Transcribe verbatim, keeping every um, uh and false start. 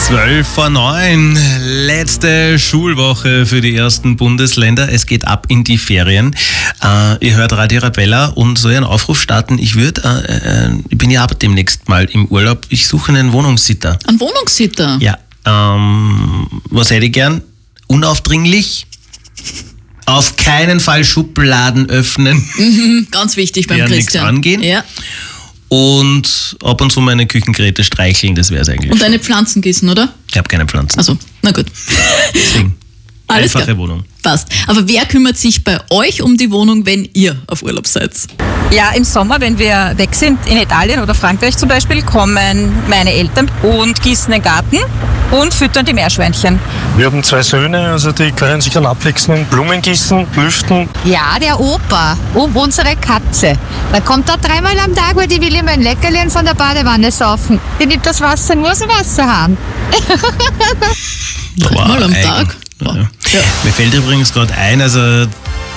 zwölf vor neun, letzte Schulwoche für die ersten Bundesländer. Es geht ab in die Ferien. Äh, ihr hört Radio Arabella und soll einen Aufruf starten. Ich würde, äh, äh, ich bin ja ab demnächst mal im Urlaub. Ich suche einen Wohnungssitter. Ein Wohnungssitter? Ja. Ähm, was hätte ich gern? Unaufdringlich. Auf keinen Fall Schubladen öffnen. Mhm, ganz wichtig beim ja, Christian. Nichts angehen. Ja. Und ab und zu meine Küchengeräte streicheln, das wäre es eigentlich. Und deine Pflanzen gießen, oder? Ich habe keine Pflanzen. Also, na gut. Deswegen. Alles Einfache klar. Wohnung. Passt. Aber wer kümmert sich bei euch um die Wohnung, wenn ihr auf Urlaub seid? Ja, im Sommer, wenn wir weg sind, in Italien oder Frankreich zum Beispiel, kommen meine Eltern und gießen den Garten und füttern die Meerschweinchen. Wir haben zwei Söhne, also die können sich dann abwechseln, Blumen gießen, lüften. Ja, der Opa und unsere Katze. Da kommt er dreimal am Tag, weil die will immer ein Leckerchen von der Badewanne saufen. Die nimmt das Wasser nur aus dem Wasserhahn. Dreimal am eigen. Tag? Ja. Ja. Mir fällt übrigens gerade ein, also